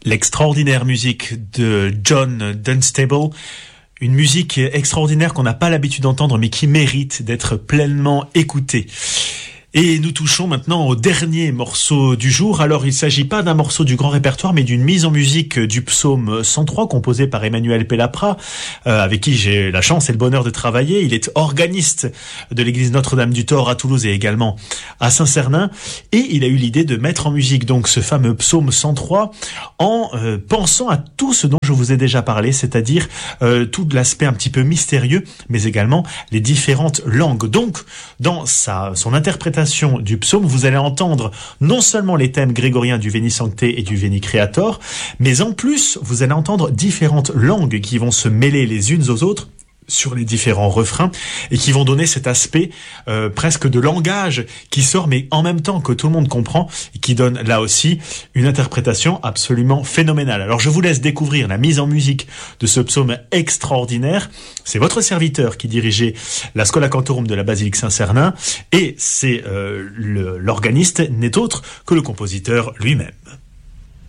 L'extraordinaire musique de John Dunstable, une musique extraordinaire qu'on n'a pas l'habitude d'entendre mais qui mérite d'être pleinement écoutée. Et nous touchons maintenant au dernier morceau du jour. Alors, il ne s'agit pas d'un morceau du grand répertoire, mais d'une mise en musique du psaume 103, composé par Emmanuel Pellapra, avec qui j'ai la chance et le bonheur de travailler. Il est organiste de l'église Notre-Dame du Thor à Toulouse et également à Saint-Cernin. Et il a eu l'idée de mettre en musique donc ce fameux psaume 103 en pensant à tout ce dont je vous ai déjà parlé, c'est-à-dire tout l'aspect un petit peu mystérieux, mais également les différentes langues. Donc, dans son interprétation du psaume, vous allez entendre non seulement les thèmes grégoriens du Veni Sancte et du Veni Creator, mais en plus, vous allez entendre différentes langues qui vont se mêler les unes aux autres sur les différents refrains et qui vont donner cet aspect presque de langage qui sort mais en même temps que tout le monde comprend et qui donne là aussi une interprétation absolument phénoménale. Alors je vous laisse découvrir la mise en musique de ce psaume extraordinaire. C'est votre serviteur qui dirigeait la Schola Cantorum de la Basilique Saint-Cernin et c'est l'organiste n'est autre que le compositeur lui-même.